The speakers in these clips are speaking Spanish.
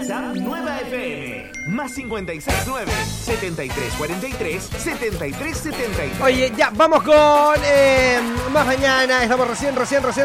WhatsApp Nueva FM. Más 569-7343-7373. Oye, ya, vamos con más mañana. Estamos recién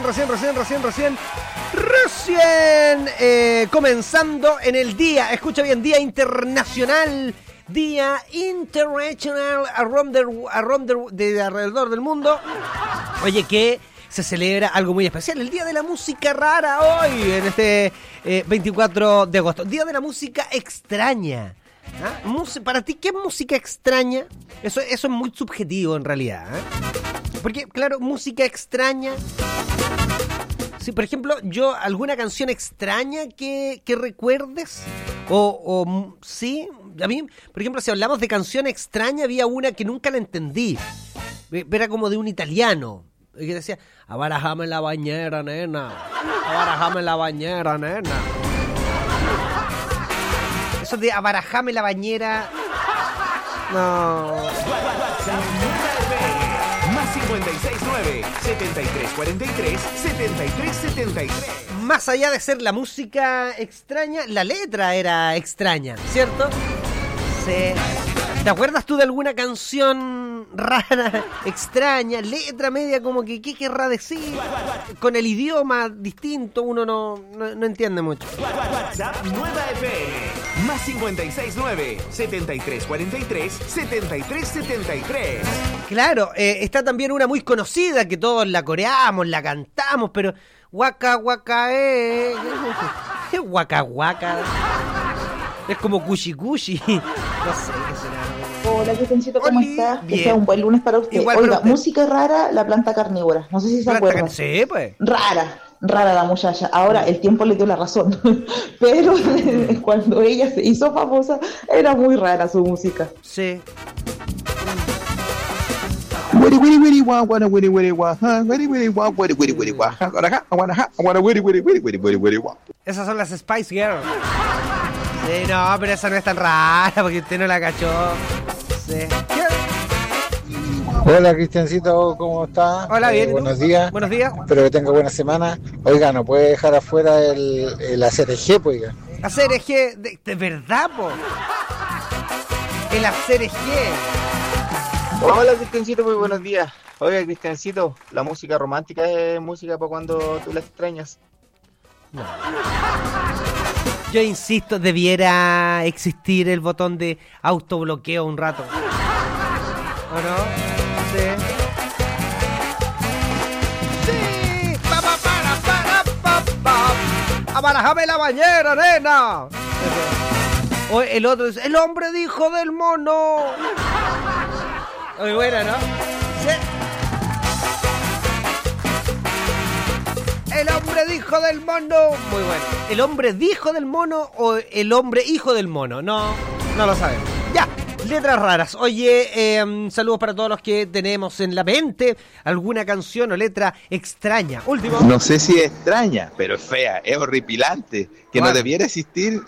comenzando en el día. Escucha bien, Día Internacional. Día International alrededor del mundo. Oye, que se celebra algo muy especial, el Día de la Música Rara hoy, en este 24 de agosto. Día de la Música Extraña. ¿Ah? Para ti, ¿qué es música extraña? Eso es muy subjetivo en realidad, ¿eh? Porque, claro, música extraña... Si, por ejemplo, alguna canción extraña que recuerdes, o sí, a mí, por ejemplo, si hablamos de canción extraña, había una que nunca la entendí, era como de un italiano, que decía, abarajame la bañera, nena, abarajame la bañera, nena. Eso de abarajame la bañera, no... Más 569-7343-7373. Más allá de ser la música extraña, la letra era extraña, ¿cierto? Sí. ¿Te acuerdas tú de alguna canción rara, extraña, letra media como que qué querrá decir? Con el idioma distinto uno no entiende mucho. WhatsApp Nueva FM. Más 569-7343-7373. Claro, está también una muy conocida que todos la coreamos, la cantamos, pero Waka Waka ¿qué es Waka Waka? Es como Cushi Cushi. No sé qué será. Hola, Cristiancito, ¿cómo está? Bien. Que sea un buen lunes para usted. Igual Oiga, para usted. música rara, la planta carnívora. No sé si se acuerdan. Sí, pues. Rara la muchacha. Ahora el tiempo le dio la razón. Pero cuando ella se hizo famosa, era muy rara su música. Sí. Witty witty witty wah wanna witty witty wah huh witty witty wah witty witty witty wah I wanna witty witty witty witty witty witty wah. Esas son las Spice Girls. Sí, no, pero esa no es tan rara porque usted no la cachó. Sí. Hola Cristiancito, ¿cómo está? Hola, bien. Buenos días. Buenos días. Espero que tenga buena semana. Oiga, no puede dejar afuera el ACRG, pues, oiga. ACRG, de verdad, po. El ACRG. Hola Cristiancito, muy buenos días. Oiga Cristiancito, la música romántica es música para cuando tú la extrañas. No. Yo insisto, debiera existir el botón de autobloqueo un rato. ¿O no? Sí. ¡Sí! ¡Abarajame la bañera, nena! O el otro dice, el hombre dijo del mono. Muy buena, ¿no? Sí. El hombre dijo del mono. Muy bueno. ¿El hombre dijo del mono o el hombre hijo del mono? No lo sabemos. Ya, letras raras. Oye, saludos para todos los que tenemos en la mente alguna canción o letra extraña. Último. No sé si es extraña, pero es fea, es horripilante, que ¿Cuál? no debiera existir